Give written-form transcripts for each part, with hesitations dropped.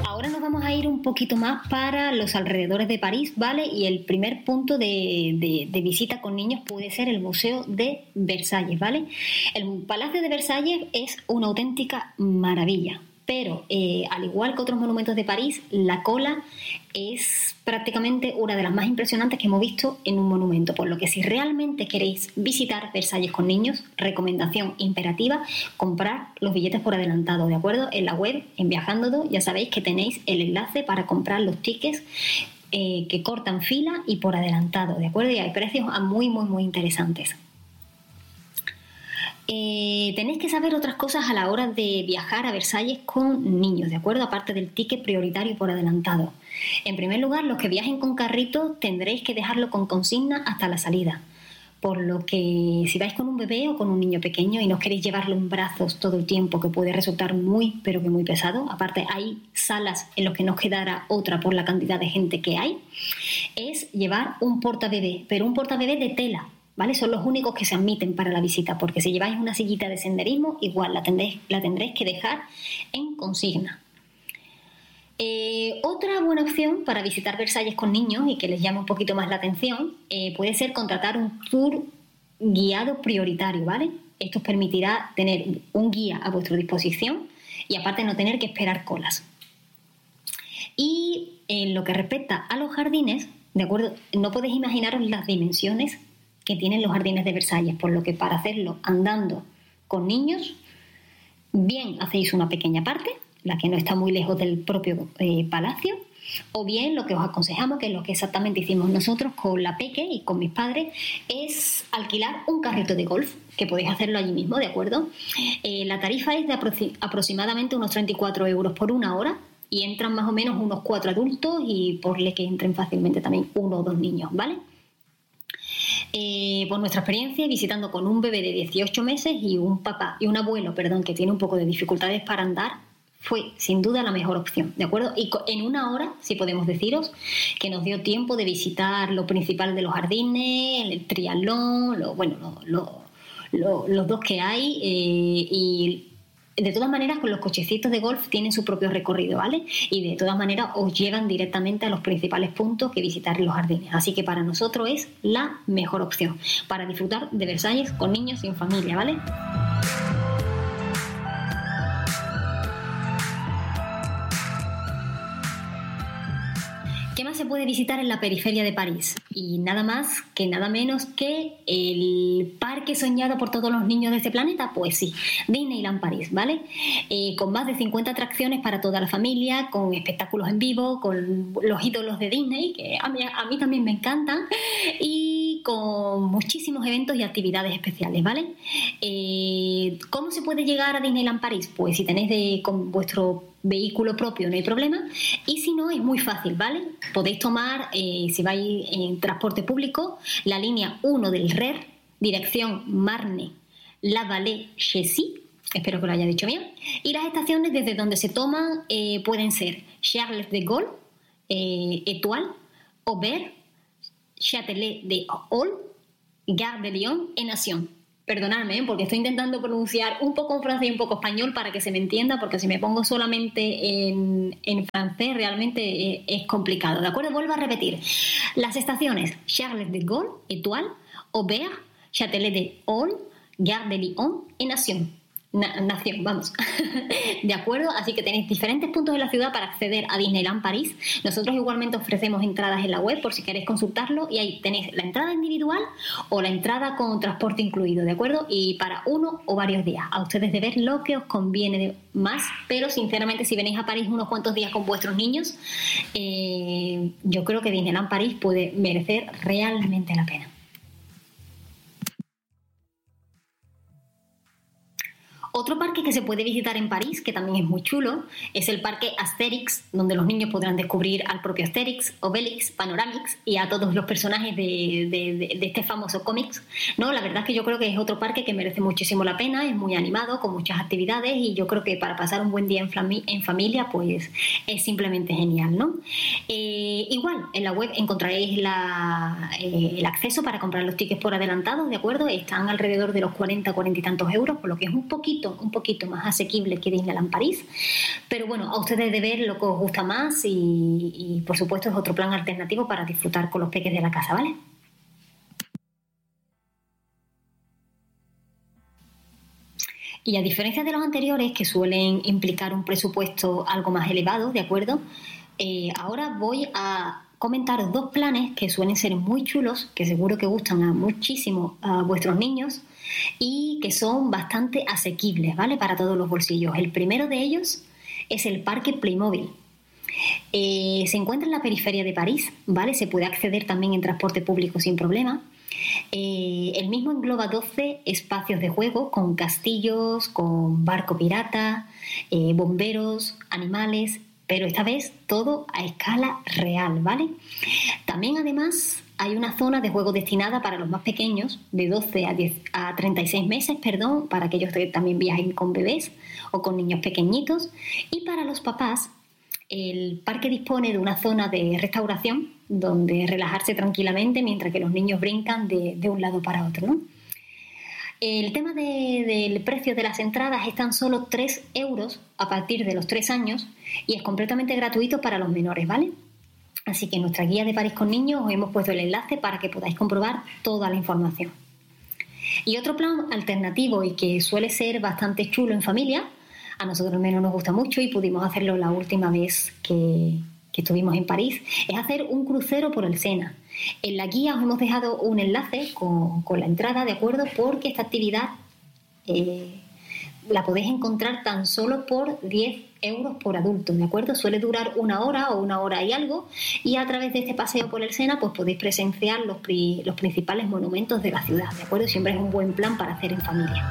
Ahora nos vamos a ir un poquito más para los alrededores de París, ¿vale? Y el primer punto de visita con niños puede ser el Museo de Versalles, ¿vale? El Palacio de Versalles es una auténtica maravilla, pero al igual que otros monumentos de París, la cola es prácticamente una de las más impresionantes que hemos visto en un monumento, por lo que si realmente queréis visitar Versalles con niños, recomendación imperativa, comprar los billetes por adelantado, ¿de acuerdo? En la web, en Viajandodo, ya sabéis que tenéis el enlace para comprar los tickets que cortan fila y por adelantado, ¿de acuerdo? Y hay precios muy, muy, muy interesantes. Tenéis que saber otras cosas a la hora de viajar a Versalles con niños, ¿de acuerdo? Aparte del ticket prioritario por adelantado. En primer lugar, los que viajen con carrito tendréis que dejarlo con consigna hasta la salida. Por lo que si vais con un bebé o con un niño pequeño y no queréis llevarlo en brazos todo el tiempo, que puede resultar muy, pero que muy pesado, aparte hay salas en las que nos quedará otra por la cantidad de gente que hay, es llevar un portabebé, pero un portabebé de tela, ¿vale? Son los únicos que se admiten para la visita, porque si lleváis una sillita de senderismo, igual la tendréis que dejar en consigna. Otra buena opción para visitar Versalles con niños y que les llame un poquito más la atención puede ser contratar un tour guiado prioritario, ¿vale? Esto os permitirá tener un guía a vuestra disposición y aparte no tener que esperar colas. Y en lo que respecta a los jardines, ¿de acuerdo? No podéis imaginaros las dimensiones que tienen los jardines de Versalles, por lo que para hacerlo andando con niños, bien hacéis una pequeña parte, la que no está muy lejos del propio palacio, o bien lo que os aconsejamos, que es lo que exactamente hicimos nosotros con la Peque y con mis padres, es alquilar un carrito de golf, que podéis hacerlo allí mismo, ¿de acuerdo? La tarifa es de aproximadamente unos 34 euros por una hora y entran más o menos unos 4 adultos y ponle que entren fácilmente también 1 o 2 niños, ¿vale? Por nuestra experiencia visitando con un bebé de 18 meses y un papá y un abuelo, que tiene un poco de dificultades para andar, fue sin duda la mejor opción, ¿de acuerdo? Y en una hora, si podemos deciros, que nos dio tiempo de visitar lo principal de los jardines, el triatlón, los dos que hay y de todas maneras con los cochecitos de golf tienen su propio recorrido, ¿vale? Y de todas maneras os llevan directamente a los principales puntos que visitar los jardines. Así que para nosotros es la mejor opción para disfrutar de Versalles con niños y en familia, ¿vale? ¿Qué más se puede visitar en la periferia de París? Y nada más que nada menos que el parque soñado por todos los niños de este planeta, pues sí, Disneyland París, ¿vale? Con más de 50 atracciones para toda la familia, con espectáculos en vivo, con los ídolos de Disney, que a mí también me encantan, y con muchísimos eventos y actividades especiales, ¿vale? ¿Cómo se puede llegar a Disneyland París? Pues si tenéis con vuestro vehículo propio no hay problema, y si no es muy fácil, ¿vale? Podéis tomar, si vais en transporte público, la línea 1 del RER, dirección Marne-la-Vallée-Chessy, espero que lo haya dicho bien, y las estaciones desde donde se toman pueden ser Charles de Gaulle, Étoile, Aubert, Châtelet de Hall, Gare de Lyon y Nation. Perdonadme, porque estoy intentando pronunciar un poco en francés y un poco español para que se me entienda, porque si me pongo solamente en francés realmente es complicado, ¿de acuerdo? Vuelvo a repetir. Las estaciones Charles de Gaulle, Étoile, Aubert, Châtelet de Hall, Gare de Lyon y Nation, vamos. ¿De acuerdo? Así que tenéis diferentes puntos de la ciudad para acceder a Disneyland París. Nosotros igualmente ofrecemos entradas en la web por si queréis consultarlo, y ahí tenéis la entrada individual o la entrada con transporte incluido, ¿de acuerdo? Y para uno o varios días. A ustedes de ver lo que os conviene más, pero sinceramente si venís a París unos cuantos días con vuestros niños, yo creo que Disneyland París puede merecer realmente la pena. Otro parque que se puede visitar en París, que también es muy chulo, es el parque Astérix, donde los niños podrán descubrir al propio Astérix, Obélix, Panoramix y a todos los personajes de este famoso cómics, ¿no? La verdad es que yo creo que es otro parque que merece muchísimo la pena, es muy animado, con muchas actividades, y yo creo que para pasar un buen día en familia, pues es simplemente genial, ¿no? Igual, en la web encontraréis el acceso para comprar los tickets por adelantado, ¿de acuerdo? Están alrededor de los 40 y tantos euros, por lo que es un poquito poquito más asequible que Disneyland París. Pero bueno, a ustedes de ver lo que os gusta más y por supuesto es otro plan alternativo para disfrutar con los peques de la casa, ¿vale? Y a diferencia de los anteriores, que suelen implicar un presupuesto algo más elevado, ¿de acuerdo? Ahora voy a comentaros 2 planes que suelen ser muy chulos, que seguro que gustan muchísimo a vuestros niños y que son bastante asequibles, ¿vale? Para todos los bolsillos. El primero de ellos es el Parque Playmobil. Se encuentra en la periferia de París, ¿vale? Se puede acceder también en transporte público sin problema. El mismo engloba 12 espacios de juego con castillos, con barco pirata, bomberos, animales, pero esta vez todo a escala real, ¿vale? También además hay una zona de juego destinada para los más pequeños, de 12 a 36 meses, para aquellos que también viajen con bebés o con niños pequeñitos. Y para los papás, el parque dispone de una zona de restauración donde relajarse tranquilamente mientras que los niños brincan de un lado para otro, ¿no? El tema del precio de las entradas es tan solo 3 euros a partir de los 3 años y es completamente gratuito para los menores, ¿vale? Así que en nuestra guía de París con niños os hemos puesto el enlace para que podáis comprobar toda la información. Y otro plan alternativo y que suele ser bastante chulo en familia, a nosotros al menos nos gusta mucho y pudimos hacerlo la última vez que estuvimos en París, es hacer un crucero por el Sena. En la guía os hemos dejado un enlace con la entrada, ¿de acuerdo? Porque esta actividad la podéis encontrar tan solo por 10 euros por adulto, ¿de acuerdo? Suele durar 1 hora o 1 hora y algo, y a través de este paseo por el Sena pues podéis presenciar los principales monumentos de la ciudad, ¿de acuerdo? Siempre es un buen plan para hacer en familia.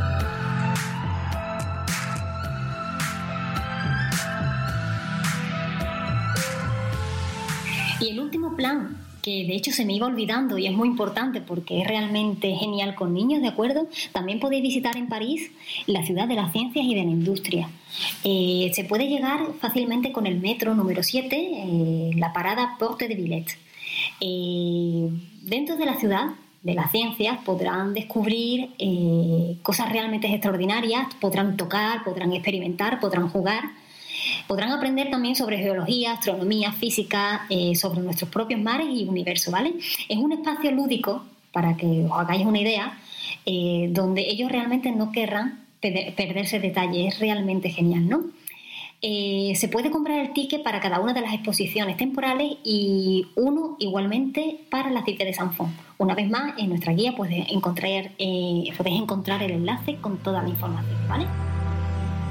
Y el último plan, que de hecho se me iba olvidando y es muy importante porque es realmente genial con niños, ¿de acuerdo? También podéis visitar en París la ciudad de las ciencias y de la industria. Se puede llegar fácilmente con el metro número 7, la parada Porte de Villette. Dentro de la ciudad de las ciencias podrán descubrir cosas realmente extraordinarias, podrán tocar, podrán experimentar, podrán jugar. Podrán aprender también sobre geología, astronomía, física, sobre nuestros propios mares y universo, ¿vale? Es un espacio lúdico, para que os hagáis una idea, donde ellos realmente no querrán perderse detalles. Es realmente genial, ¿no? Se puede comprar el ticket para cada una de las exposiciones temporales y uno igualmente para la Cité de Saint-Fond. Una vez más, en nuestra guía podéis encontrar el enlace con toda la información, ¿vale?